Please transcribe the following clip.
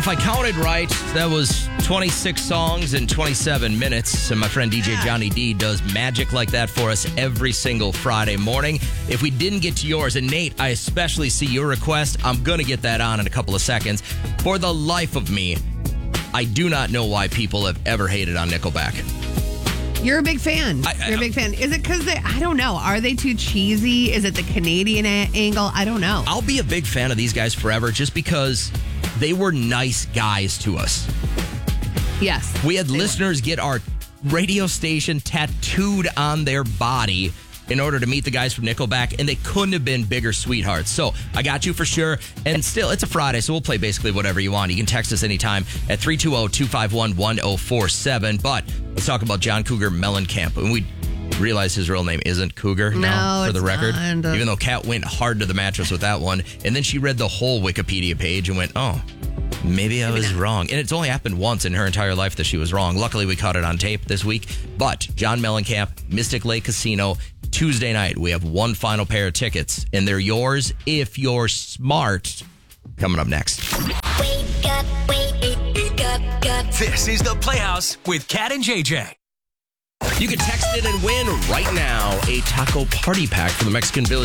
If I counted right, that was 26 songs in 27 minutes. And my friend DJ Johnny D does magic like that for us every single Friday morning. If we didn't get to yours, and Nate, I especially see your request. I'm going to get that on in a couple of seconds. For the life of me, I do not know why people have ever hated on Nickelback. You're a big fan. You're a big fan. Is it because I don't know. Are they too cheesy? Is it the Canadian angle? I don't know. I'll be a big fan of these guys forever just because they were nice guys to us. Yes. We had listeners get our radio station tattooed on their body in order to meet the guys from Nickelback, and they couldn't have been bigger sweethearts. So I got you for sure. And still, it's a Friday, so we'll play basically whatever you want. You can text us anytime at 320-251-1047. But let's talk about John Cougar Mellencamp. And we realize his real name isn't Cougar now, for the record. Not. Even though Kat went hard to the mattress with that one. And then she read the whole Wikipedia page and went, oh, maybe I was wrong. And it's only happened once in her entire life that she was wrong. Luckily, we caught it on tape this week. But John Mellencamp, Mystic Lake Casino, Tuesday night. We have one final pair of tickets, and they're yours if you're smart. Coming up next. Wake up, wake up. This is the Playhouse with Kat and JJ. You can text it and win right now a taco party pack from the Mexican Village